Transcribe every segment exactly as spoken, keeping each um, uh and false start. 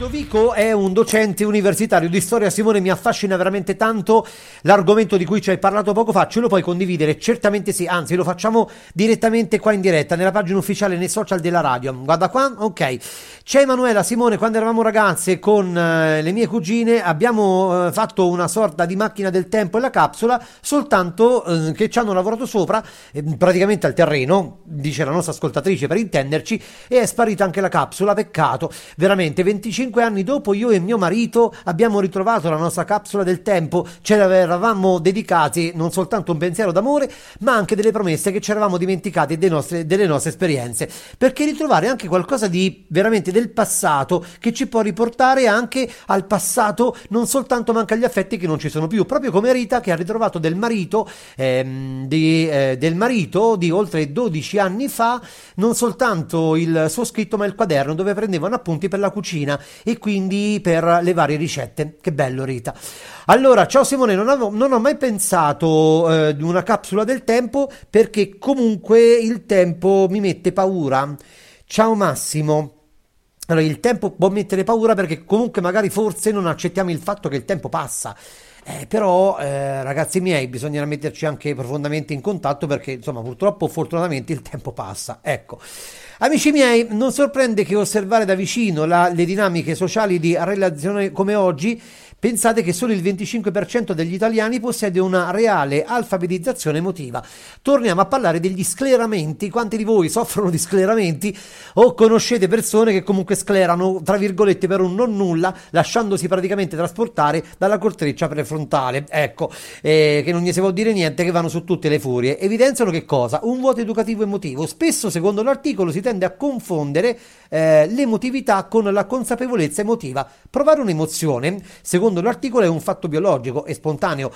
Ludovico è un docente universitario di storia. Simone, mi affascina veramente tanto l'argomento di cui ci hai parlato poco fa. Ce lo puoi condividere? Certamente sì, anzi lo facciamo direttamente qua in diretta nella pagina ufficiale nei social della radio. Guarda qua, ok. C'è Emanuela. Simone, quando eravamo ragazze con eh, le mie cugine abbiamo eh, fatto una sorta di macchina del tempo e la capsula, soltanto eh, che ci hanno lavorato sopra eh, praticamente al terreno, dice la nostra ascoltatrice per intenderci, e è sparita anche la capsula. Peccato, veramente. Venticinque anni dopo io e mio marito abbiamo ritrovato la nostra capsula del tempo, ce l'avevamo dedicati non soltanto un pensiero d'amore ma anche delle promesse che ci eravamo dimenticati dei nostre, delle nostre esperienze, perché ritrovare anche qualcosa di veramente del passato che ci può riportare anche al passato, non soltanto manca agli affetti che non ci sono più, proprio come Rita che ha ritrovato del marito ehm, di, eh, del marito di oltre dodici anni fa, non soltanto il suo scritto ma il quaderno dove prendevano appunti per la cucina e quindi per le varie ricette. Che bello, Rita. Allora, ciao Simone, non, avevo, non ho mai pensato eh, di una capsula del tempo perché comunque il tempo mi mette paura. Ciao Massimo. Allora, il tempo può mettere paura perché comunque magari forse non accettiamo il fatto che il tempo passa. Eh, però, eh, ragazzi miei, bisognerà metterci anche profondamente in contatto perché, insomma, purtroppo, fortunatamente, il tempo passa. Ecco. Amici miei, non sorprende che osservare da vicino la, le dinamiche sociali di relazione come oggi. Pensate che solo il venticinque per cento degli italiani possiede una reale alfabetizzazione emotiva. Torniamo a parlare degli scleramenti. Quanti di voi soffrono di scleramenti o conoscete persone che comunque sclerano, tra virgolette, per un non nulla, lasciandosi praticamente trasportare dalla corteccia prefrontale? Ecco, eh, che non gli si può dire niente, che vanno su tutte le furie. Evidenziano che cosa? Un vuoto educativo emotivo. Spesso, secondo l'articolo, si tende a confondere eh, l'emotività con la consapevolezza emotiva. Provare un'emozione, secondo l'articolo, è un fatto biologico e spontaneo,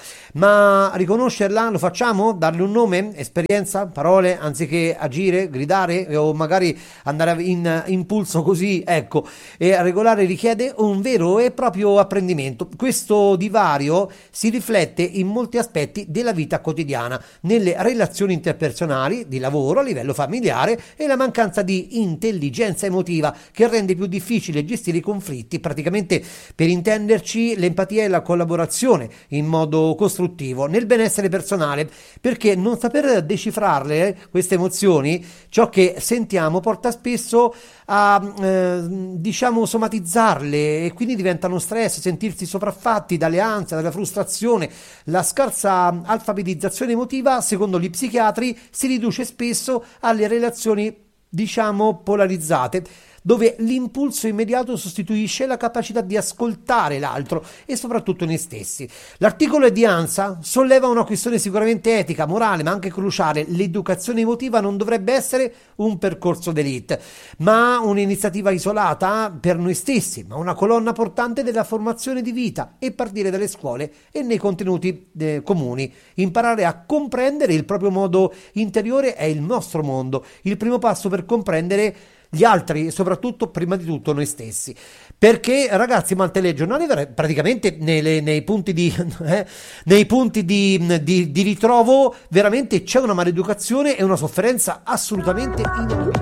ma riconoscerla lo facciamo? Darle un nome? Esperienza? Parole? Anziché agire, gridare o magari andare in impulso così, ecco. E regolare richiede un vero e proprio apprendimento. Questo divario si riflette in molti aspetti della vita quotidiana, nelle relazioni interpersonali, di lavoro, a livello familiare, e la mancanza di intelligenza emotiva che rende più difficile gestire i conflitti. Praticamente, per intenderci, l'empatia e la collaborazione in modo costruttivo nel benessere personale, perché non saper decifrarle queste emozioni, ciò che sentiamo, porta spesso a eh, diciamo somatizzarle e quindi diventano stress, sentirsi sopraffatti dalle ansie, dalla frustrazione. La scarsa alfabetizzazione emotiva, secondo gli psichiatri, si riduce spesso alle relazioni diciamo polarizzate, dove l'impulso immediato sostituisce la capacità di ascoltare l'altro e soprattutto noi stessi. L'articolo di ANSA solleva una questione sicuramente etica, morale, ma anche cruciale. L'educazione emotiva non dovrebbe essere un percorso d'élite, ma un'iniziativa isolata per noi stessi, ma una colonna portante della formazione di vita, e partire dalle scuole e nei contenuti eh, comuni. Imparare a comprendere il proprio mondo interiore è il nostro mondo, il primo passo per comprendere gli altri e soprattutto, prima di tutto, noi stessi. Perché, ragazzi, ma il telegiornale praticamente nei, nei punti di eh, nei punti di, di, di ritrovo veramente c'è una maleducazione e una sofferenza assolutamente inaudita.